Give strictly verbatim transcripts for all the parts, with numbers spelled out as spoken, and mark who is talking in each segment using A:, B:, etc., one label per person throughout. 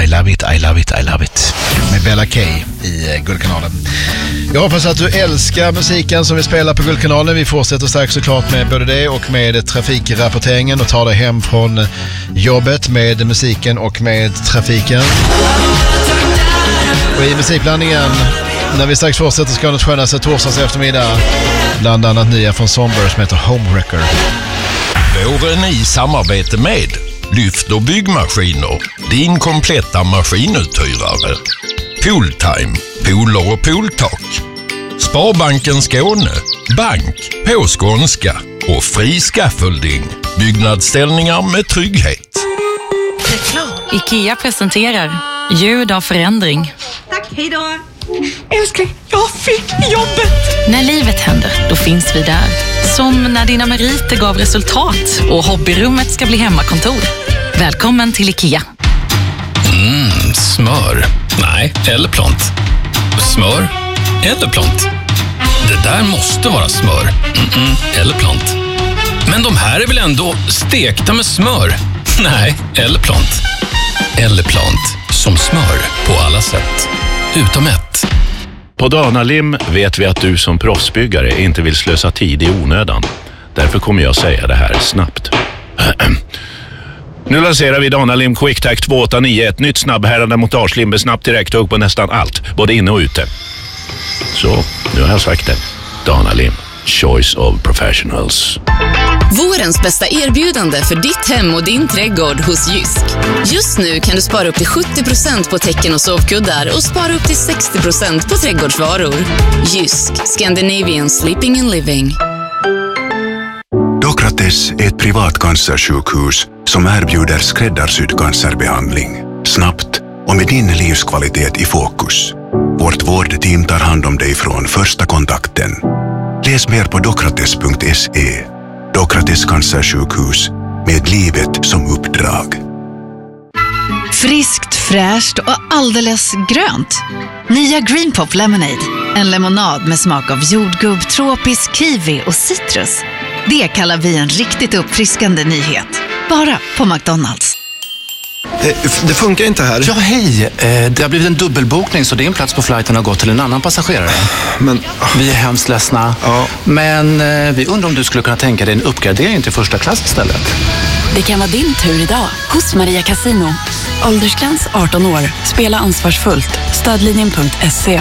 A: I love it, I love it, I love it. Med Bella K i Guldkanalen. Jag hoppas att du älskar musiken som vi spelar på Guldkanalen. Vi fortsätter strax såklart med både det och med trafikrapporteringen och tar dig hem från jobbet med musiken och med trafiken. Och i musikblandningen, när vi strax fortsätter ska det skönaste torsdags eftermiddag, bland annat nya från Somber som heter Homewrecker.
B: Våren i samarbete med Lyft och byggmaskiner, din kompletta maskinuthyrare. Pooltime, pooler och pooltak. Sparbanken Skåne, bank på skånska och fri scaffolding. Byggnadsställningar med trygghet.
C: IKEA presenterar ljud av förändring.
D: Tack, hej då!
E: Älskling, jag fick jobbet!
C: När livet händer, då finns vi där. Som när dina meriter gav resultat och hobbyrummet ska bli hemmakontor. Välkommen till IKEA.
F: Mm, smör. Nej, eller plant. Smör eller plant. Det där måste vara smör. Mm-mm, eller plant. Men de här är väl ändå stekta med smör? Nej, eller plant. Eller plant. Som smör på alla sätt. Utom ett.
G: På Danalim vet vi att du som proffsbyggare inte vill slösa tid i onödan. Därför kommer jag säga det här snabbt. Nu lanserar vi Danalim QuickTac två åtta nio, ett nytt snabbhärande montagelim med snabbt direkthugg på nästan allt, både inne och ute. Så, nu har jag sagt det. Danalim, choice of professionals.
H: Vårens bästa erbjudande för ditt hem och din trädgård hos Jysk. Just nu kan du spara upp till sjuttio procent på täcken och sovkuddar och spara upp till sextio procent på trädgårdsvaror. Jysk, Scandinavian Sleeping and Living.
I: Dokrates är ett privat cancersjukhus som erbjuder skräddarsydd cancerbehandling. Snabbt och med din livskvalitet i fokus. Vårt vårdteam tar hand om dig från första kontakten. Läs mer på dokrates punkt se. Dokrates cancersjukhus, med livet som uppdrag.
J: Friskt, fräscht och alldeles grönt. Nya Green Pop Lemonade. En lemonad med smak av jordgubb, tropisk kiwi och citrus. Det kallar vi en riktigt uppfriskande nyhet. Bara på McDonald's.
K: Det funkar inte här.
L: Ja, hej. Det har blivit en dubbelbokning så din plats på flighten har gått till en annan passagerare.
K: Men...
L: Vi är hemskt ledsna.
K: Ja.
L: Men vi undrar om du skulle kunna tänka dig en uppgradering till första klass istället.
M: Det kan vara din tur idag hos Maria Casino. Åldersgräns arton år. Spela ansvarsfullt. Stödlinjen punkt se.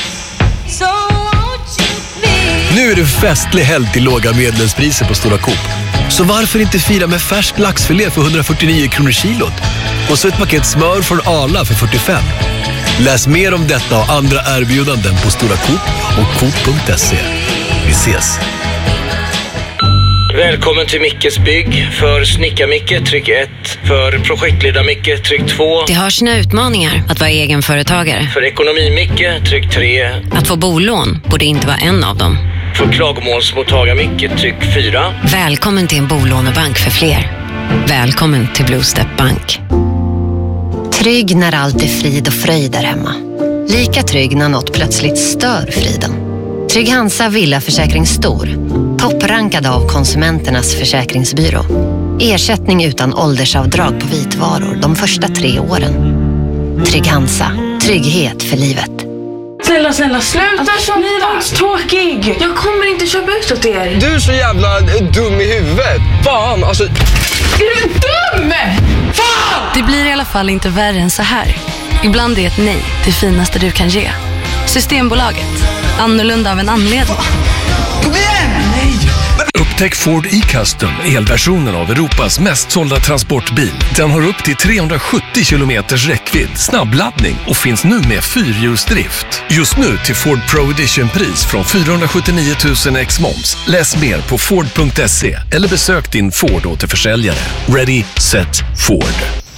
N: Nu är det festlig helg till låga medlemspriser på Stora Coop. Så varför inte fira med färsk laxfilé för hundrafyrtionio kronor kilot? Och så ett paket smör från Arla för fyrtiofem. Läs mer om detta och andra erbjudanden på Stora Coop och coop punkt se. Vi ses!
O: Välkommen till Mickes bygg. För Snicka-Micke, tryck ett. För Projektleda-Micke, tryck två.
P: Det har sina utmaningar att vara egenföretagare.
O: För Ekonomi-Micke, tryck tre.
P: Att få bolån borde inte vara en av dem.
O: För Klagomålsmottagar-Micke, tryck fyra.
P: Välkommen till en bolånebank för fler. Välkommen till Blue Step Bank. Trygg när allt är frid och fröjd där hemma. Lika trygg när något plötsligt stör friden. Trygg Hansa Villaförsäkring Stor. Topprankad av Konsumenternas försäkringsbyrå. Ersättning utan åldersavdrag på vitvaror de första tre åren. Trygg Hansa. Trygghet för livet.
E: Snälla, snälla, sluta alltså, så tråkig. Jag kommer inte köpa ut åt er.
K: Du är så jävla dum i huvudet. Fan, alltså...
E: Är du dum? Fan!
M: Det blir i alla fall inte värre än så här. Ibland är ett nej det finaste du kan ge. Systembolaget. Annorlunda av en anledning.
E: Kom igen! Nej!
N: Upptäck Ford e-Custom, elversionen av Europas mest sålda transportbil. Den har upp till trehundrasjuttio kilometers räckvidd, snabbladdning och finns nu med fyrhjulsdrift. Just nu till Ford Pro Edition-pris från fyrahundrasjuttionio tusen ex moms. Läs mer på ford punkt se eller besök din Ford återförsäljare. Ready, set, Ford.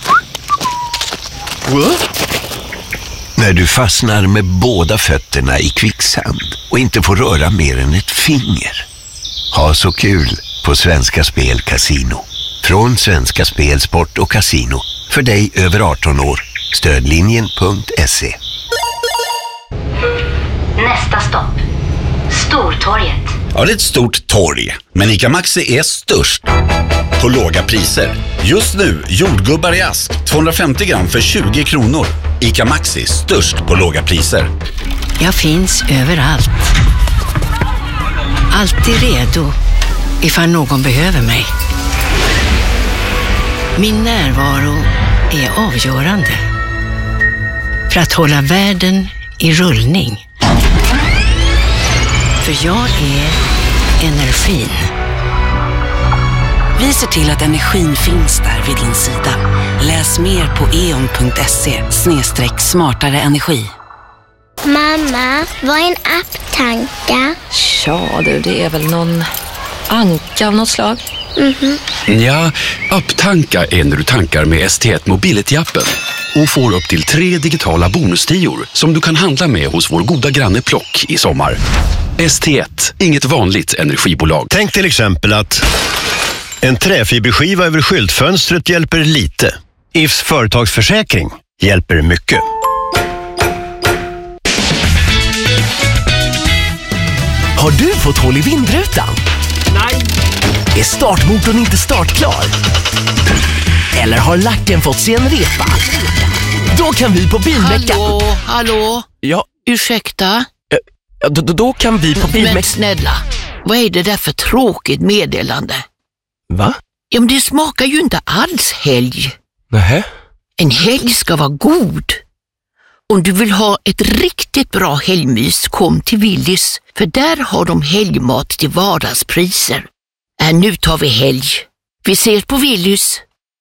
Q: What? När du fastnar med båda fötterna i kvicksand och inte får röra mer än ett finger. Ha så kul på Svenska Spel Casino. Från Svenska Spel, Sport och Casino. För dig över arton år. Stödlinjen punkt se.
R: Nästa stopp. Stortorget.
S: Ja, det är ett stort torg. Men ICA Maxi är störst. På låga priser.
D: Just nu, jordgubbar i ask, tvåhundrafemtio gram för tjugo kronor. Ica Maxi, störst på låga priser.
R: Jag finns överallt. Alltid redo, ifall någon behöver mig. Min närvaro är avgörande för att hålla världen i rullning. För jag är energin.
S: Vi ser till att energin finns där vid din sida. Läs mer på eon punkt se snedstreck smartare energi.
T: Mamma, vad är en apptanka?
U: Ja du, det är väl någon anka av något slag.
T: Mhm.
V: Ja, apptanka är när du tankar med S T ett Mobility-appen och får upp till tre digitala bonustior som du kan handla med hos vår goda granne Plock i sommar. S T ett, inget vanligt energibolag.
W: Tänk till exempel att en träfiberskiva över skyltfönstret hjälper lite. I Fs företagsförsäkring hjälper mycket.
X: Har du fått hål i vindrutan? Nej. Är startmotorn inte startklar? Eller har lacken fått sig en repa? Då kan vi på Bilmecka...
Y: Hallå, hallå?
X: Ja.
Y: Ursäkta?
X: Ja, då, då kan vi på Bilmecka...
Y: Men snälla, vad är det där för tråkigt meddelande?
X: Va?
Y: Ja, men det smakar ju inte alls helg.
X: Nähä?
Y: En helg ska vara god. Om du vill ha ett riktigt bra helgmys, kom till Willys. För där har de helgmat till vardagspriser. Äh, nu tar vi helg. Vi ses på Willys.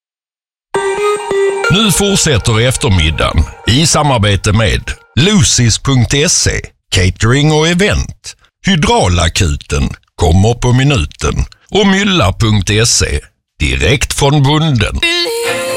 B: Nu fortsätter eftermiddagen i samarbete med Lucis punkt se, catering och event. Hydraulakuten kommer på minuten och Mylla punkt se, direkt från bonden.